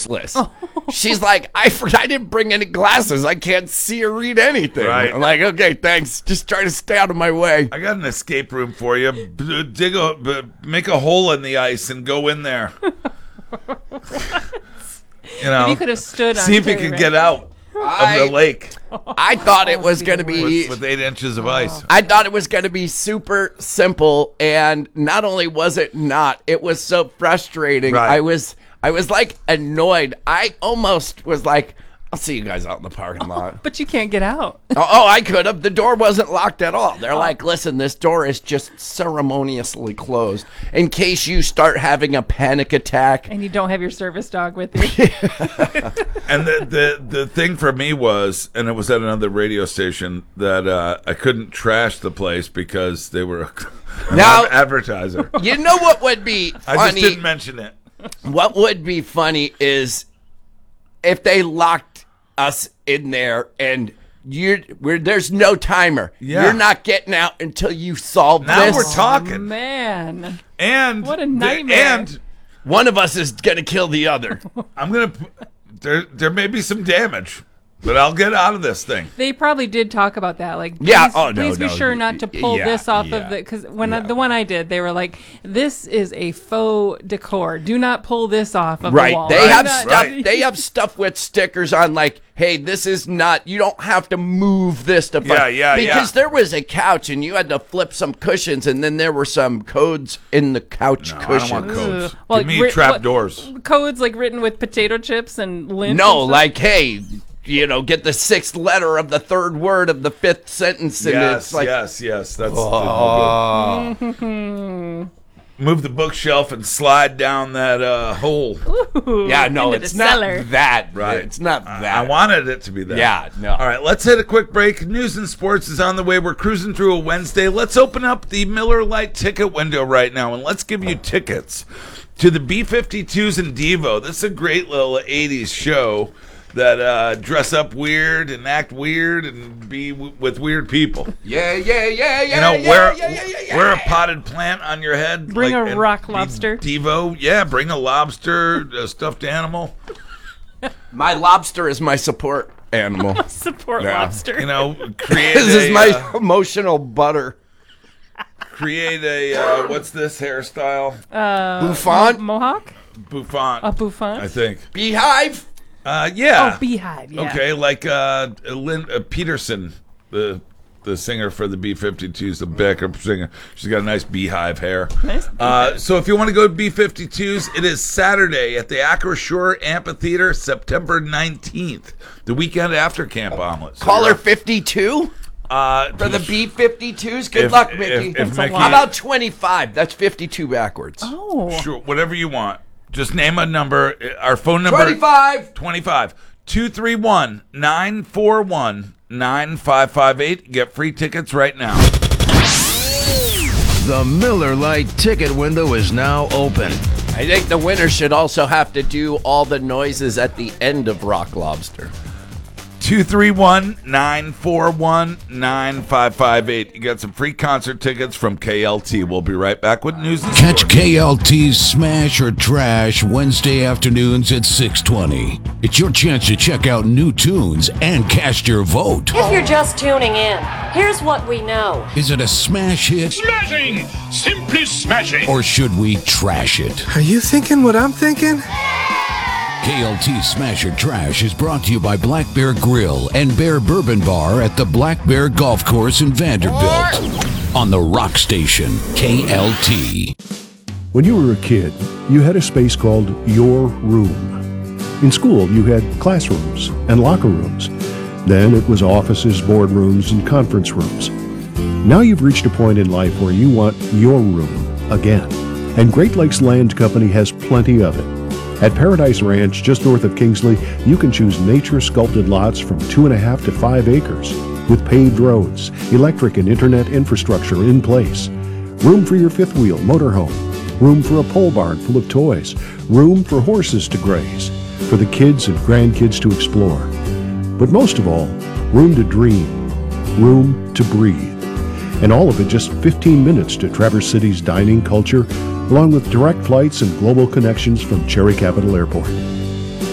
useless. She's like, I didn't bring any glasses. I can't see or read anything. Right. I'm like, okay, thanks. Just try to stay out of my way. I got an escape room for you. Make a hole in the ice and go in there. You could have stood on see if you Terry could get out of the lake I thought it was going to be with 8 inches of ice. I thought it was going to be super simple, and not only was it not, it was so frustrating. Right. I was like annoyed. I almost was like, I'll see you guys out in the parking lot. But you can't get out. I could have. The door wasn't locked at all. They're like, listen, this door is just ceremoniously closed in case you start having a panic attack. And you don't have your service dog with you. And the thing for me was, and it was at another radio station, that I couldn't trash the place because they were an Now- advertiser. You know what would be funny? I just didn't mention it. What would be funny is if they locked us in there and there's no timer. Yeah. You're not getting out until you solve Now this. we're talking. Man. And What a nightmare. And One of us is going to kill the other. I'm gonna. There may be some damage, but I'll get out of this thing. They probably did talk about that. Like, Yeah, please be sure not to pull this off of the, because the one I did, they were like, this is a faux decor. Do not pull this off of the Right. wall. They Do have not- stuff. They have stuff with stickers on, like, hey, this is not. You don't have to move this to. Because there was a couch and you had to flip some cushions, and then there were some codes in the couch cushions. I don't want codes. Ugh. Well, Give me like, trap doors. Codes like written with potato chips and lint. No, and stuff? like, hey, get the 6th letter of the 3rd word of the 5th sentence. And Yes, it's like, yes. That's move the bookshelf and slide down that hole. yeah, no, into it's the not cellar. that. Right. It's not that. I wanted it to be that. Yeah, no. All right, let's hit a quick break. News and sports is on the way. We're cruising through a Wednesday. Let's open up the Miller Lite ticket window right now, and let's give you tickets to the B-52s and Devo. This is a great little 80s show that dress up weird and act weird and be with weird people. Yeah. Wear a potted plant on your head. Bring a and rock be lobster. Devo. Yeah, bring a lobster, a stuffed animal. My lobster is my support animal. Support Yeah. lobster. Create This is my emotional butter. create a what's this hairstyle? Bouffant? Mohawk? Bouffant. A bouffant? I think. Beehive? Yeah. Oh, beehive, yeah. Okay, like Lynn Peterson, the singer for the B-52s, the backup singer. She's got a nice beehive hair. Nice. So if you want to go to B-52s, it is Saturday at the Acro Shore Amphitheater, September 19th, the weekend after Camp Omelet. So Caller 52? for For the B-52s? Good luck, Mickey. If Mickey, How about 25? That's 52 backwards. Oh. sure, whatever you want. Just name a number. Our phone number 25! 25 231-941-9558. Get free tickets right now. The Miller Lite ticket window is now open. I think the winner should also have to do all the noises at the end of Rock Lobster. 231-941-9558. You got some free concert tickets from KLT. We'll be right back with news and Catch sports. KLT's Smash or Trash Wednesday afternoons at 6:20. It's your chance to check out new tunes and cast your vote. If you're just tuning in, here's what we know. Is it a smash hit Smashing! Simply smashing! or should we trash it? Are you thinking what I'm thinking? KLT Smash or Trash is brought to you by Black Bear Grill and Bear Bourbon Bar at the Black Bear Golf Course in Vanderbilt. On the Rock Station, KLT. When you were a kid, you had a space called your room. In school, you had classrooms and locker rooms. Then it was offices, boardrooms, and conference rooms. Now you've reached a point in life where you want your room again. And Great Lakes Land Company has plenty of it. At Paradise Ranch, just north of Kingsley, you can choose nature-sculpted lots from 2.5 to 5 acres with paved roads, electric and internet infrastructure in place, room for your fifth wheel motorhome, room for a pole barn full of toys, room for horses to graze, for the kids and grandkids to explore. But most of all, room to dream, room to breathe. And all of it just 15 minutes to Traverse City's dining culture, along with direct flights and global connections from Cherry Capital Airport.